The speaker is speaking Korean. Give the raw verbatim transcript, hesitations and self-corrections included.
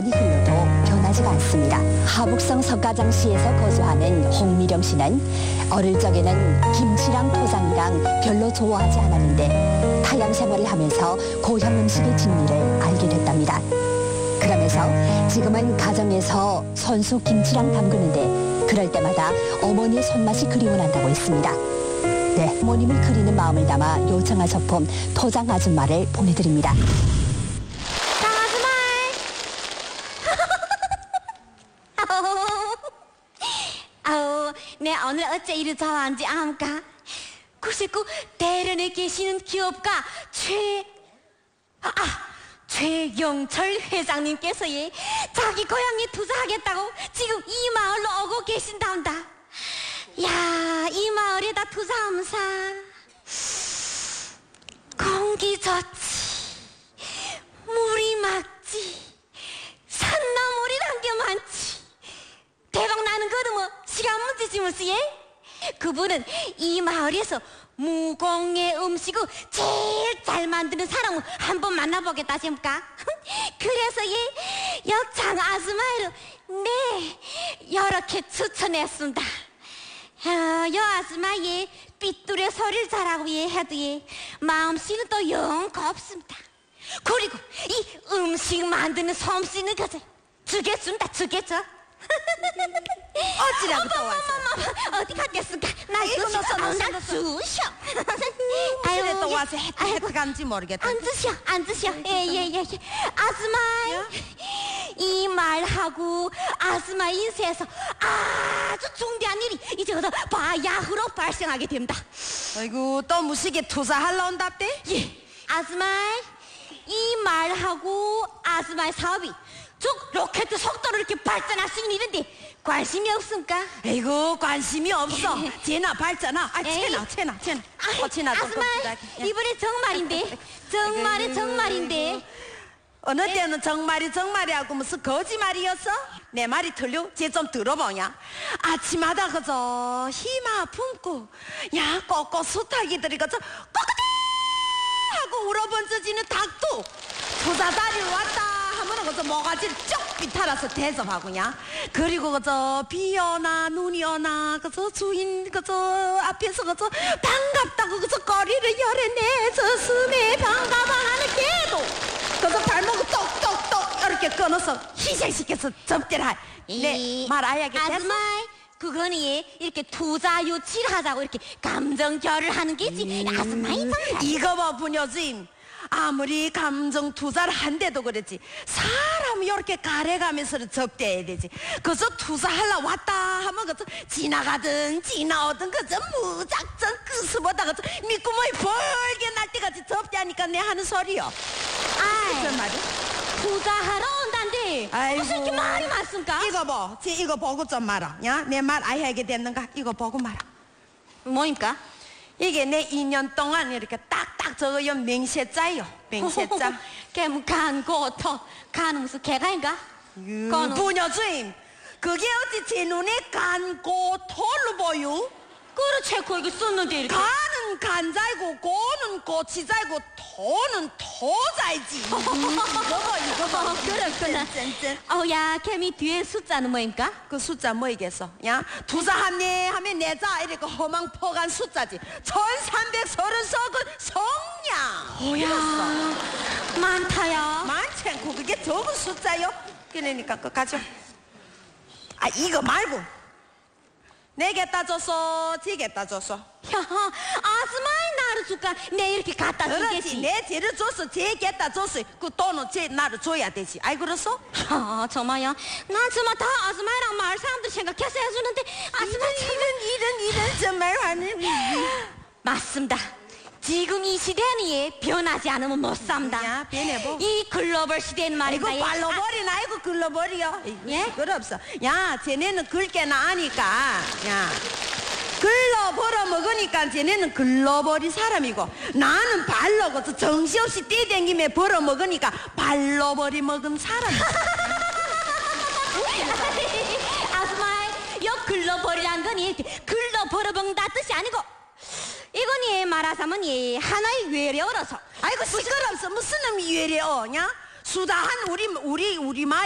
많이 흘러도 변하지가 않습니다. 하북성 석가장시에서 거주하는 홍미령 씨는 어릴 적에는 김치랑 토장이랑 별로 좋아하지 않았는데 타양 생활을 하면서 고향 음식의 진리를 알게 됐답니다. 그러면서 지금은 가정에서 손수 김치랑 담그는데 그럴 때마다 어머니의 손맛이 그리워 난다고 했습니다. 네, 어머님을 그리는 마음을 담아 요청한 소품 토장 아줌마를 보내드립니다. 아우, 내 오늘 어째 이리 좋아한지 암까? 구십구 대련에 계시는 기업가 최... 아, 최영철 회장님께서 예, 자기 고향에 투자하겠다고 지금 이 마을로 오고 계신다온다. 야, 이 마을에다 투자하면서 공기 좋지, 물이 맑지, 산나물이란 게 많지. 대박 나는 거는 뭐 시간 문제지 뭐지. 그분은 이 마을에서 무공의 음식을 제일 잘 만드는 사람을 한번 만나보겠다 싶까. 그래서 예, 역장 아줌마를 네 이렇게 추천했습니다. 어, 여 아줌마 예 삐뚤의 소리를 잘하고 예 해도 예 마음씨는 또 영 곱습니다. 그리고 이 음식 만드는 솜씨는 그저 주겠습니다. 주겠죠. 어찌라고 또 와서 어디 갔겠습니까? 나 이거 주셔. 넣었어, 넣었어, 나 넣었어. 주셔. 어찌래 또 예. 와서 아이고, 해트감지 모르겠다. 앉으셔, 앉으셔. 예예예. 예, 예. 아줌마, 이 말하고 아줌마 인생에서 아주 중대한 일이 이제 어서 바야흐로 발생하게 됩니다. 아이고 또 무식에 투자하러 온답대? 예, 아줌마, 이 말하고 아줌마의 사업이 쭉 로켓 속도로 이렇게 발전할 수 있는 일인데 관심이 없습니까? 아이고 관심이 없어. 쟤나 발전아. 아 에이. 채나 채나 채나. 아이, 어 채나 좀 아줌마, 껍질하게. 이번에 정말인데 정말이 아이고, 정말인데 어느 때는 정말이 정말이 하고 무슨 거짓말이었어? 내 말이 틀려? 쟤 좀 들어보냐? 아침마다 그저 희마 품고 야 꼬꼬 수탉이들이 그저 꼬꼬대 하고 울어번져지는 닭도 부자다리로 왔다 하면은 그저 모가지를 쭉 비탈아서 대접하고냐. 그리고 그저 비 오나 눈이 오나 그저 주인 그저 앞에서 그저 반갑다고 그저 꼬리를 열어내서 스네 반가워 하는 개도 그저 발목을 똑똑똑 이렇게 끊어서 희생시켜서 접대를 하. 네, 말아야겠지. 아줌마, 그거는 예, 이렇게 투자 유치를 하자고 이렇게 감정 교류를 하는 게지. 아줌마 이상. 이거 봐 부녀주임, 아무리 감정 투자를 한데도 그렇지 사람이 이렇게 가래가면서 접대해야 되지. 그저 투자하려 왔다 하면 그저 지나가든 지나오든 그저 무작정 끝보다 그저 미꾸머리 벌게 날 때까지 접대하니까 내 하는 소리요. 아이, 무슨 말이야? 투자하러 온단데 아이고. 무슨 이렇게 말이 많습니까? 이거 봐, 쟤 이거 보고 좀 말아. 야, 내 말 아야하게 됐는가? 이거 보고 말아. 뭐입니까? 이게 내 이 년 동안 이렇게 딱딱 적어요 맹세자요. 맹세자. 걔뭐 간고토 간은 무슨 개가인가? 그거는- 부녀주임, 그게 어찌 제 눈에 간고토로 보여? 그렇지, 그 이거 썼는데 이렇게. 간은 간자이고 고는 고치자이고 토는 토자이지. 이거 봐, 이거 봐. 어, 그렇구나. 짠짠. 어야, 개미 뒤에 숫자는 뭐입니까? 그 숫자 뭐이겠어? 야, 투자하네 하면 내자 이렇게 허망포간 숫자지. 천삼백서른 석은 성냥. 오야, 많다야. 많지 않고 그게 적은 숫자요? 그러니까 그거 가져. 아 이거 말고 내게다 줬어, 지게다 줬어. 야, 아줌마의 나를 줄까? 내 이렇게 갖다 그렇지, 주겠지. 내 쟤를 줬어, 쟤게다 줬어. 그 돈은 쟤 나를 줘야 되지. 아이 그랬어? 아, 정말요? 나 정말 다 아줌마랑 마을 사람들 생각해서 해주는데 아줌마 참... 이런 이런 이런 정말 하는. 맞습니다. 지금 이 시대는 예, 변하지 않으면 못 삽니다. 야, 변해보. 이 글로벌 시대는 아이고 말입니다. 예. 발로버리 나이고 글로버리요. 예? 시끄럽어. 야, 쟤네는 글게나 아니까. 야. 글로 벌어 먹으니까 쟤네는 글로벌이 사람이고 나는 발로 그 정신없이 뛰댕김에 벌어 먹으니까 발로벌이 먹은 사람이야. 아줌마, 요 글로벌이란 건 예, 글로 벌어먹는다 뜻이 아니고 이건 예 말하자면 예 하나의 외래어라서. 아이고 시끄럽어. 무슨 놈이 유래어냐? 수다한 우리 우리 우리 말